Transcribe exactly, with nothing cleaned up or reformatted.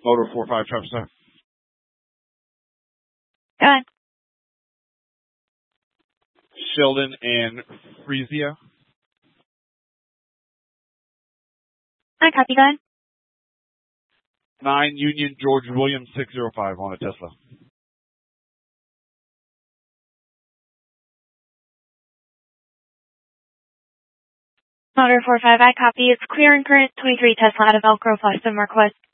Motor four five, Traffic Center. Go ahead. Sheldon and Frezia. I copy, go ahead. nine Union George Williams six zero five on a Tesla. Motor four five, I copy. It's clear and current twenty-three Tesla out of Elk Grove, Austin, Mark West.